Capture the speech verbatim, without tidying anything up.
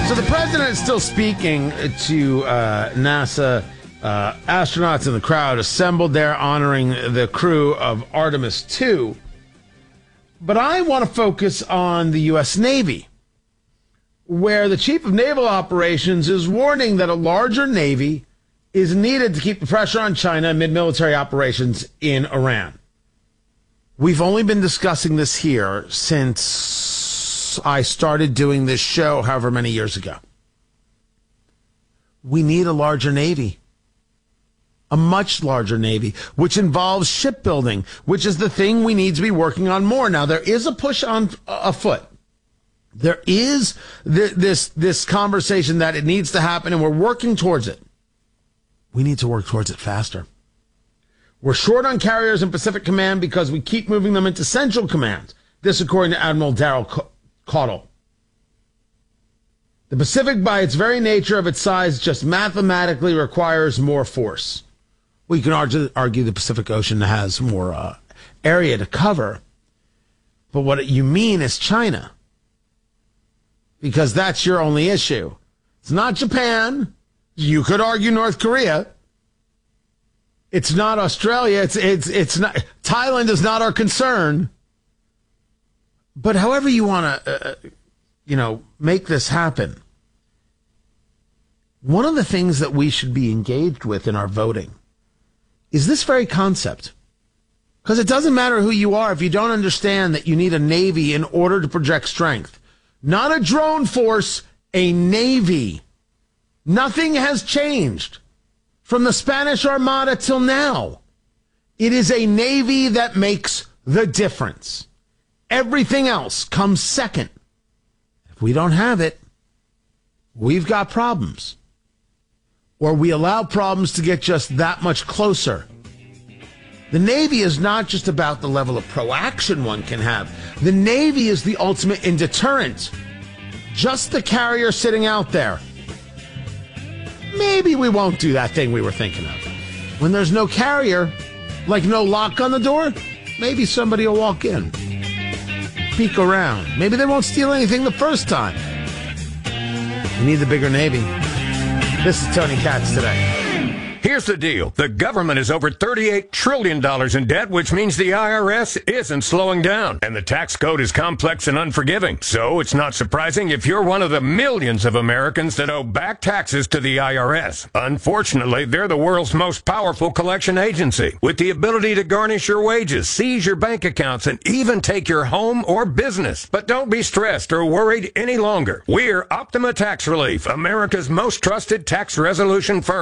So the president is still speaking to uh, NASA uh, astronauts in the crowd assembled there honoring the crew of Artemis two. But I want to focus on the U S. Navy, where the chief of naval operations is warning that a larger Navy is needed to keep the pressure on China amid military operations in Iran. We've only been discussing this here since I started doing this show however many years ago. We need a larger Navy, a much larger Navy, which involves shipbuilding, which is the thing we need to be working on more. Now, there is a push on afoot. There is th- this, this conversation that it needs to happen, and we're working towards it. We need to work towards it faster. We're short on carriers in Pacific Command because we keep moving them into Central Command. This according to Admiral Daryl Caudle. The Pacific, by its very nature of its size, just mathematically requires more force. We can argue, argue the Pacific Ocean has more uh, area to cover. But what you mean is China. Because that's your only issue. It's not Japan. You could argue North Korea. It's not Australia. It's it's it's not Thailand is not our concern. But however you want to, uh, you know, make this happen, one of the things that we should be engaged with in our voting is this very concept. Because it doesn't matter who you are if you don't understand that you need a Navy in order to project strength. Not a drone force, a Navy. Nothing has changed from the Spanish Armada till now. It is a Navy that makes the difference. Everything else comes second. If we don't have it, we've got problems. Or we allow problems to get just that much closer. The Navy is not just about the level of proaction one can have. The Navy is the ultimate in deterrent. Just the carrier sitting out there. Maybe we won't do that thing we were thinking of. When there's no carrier, like no lock on the door, maybe somebody will walk in, peek around. Maybe they won't steal anything the first time. We need the bigger Navy. This is Tony Katz today. Here's the deal. The government is over thirty-eight trillion dollars in debt, which means the I R S isn't slowing down. And the tax code is complex and unforgiving. So it's not surprising if you're one of the millions of Americans that owe back taxes to the I R S. Unfortunately, they're the world's most powerful collection agency, with the ability to garnish your wages, seize your bank accounts, and even take your home or business. But don't be stressed or worried any longer. We're Optima Tax Relief, America's most trusted tax resolution firm.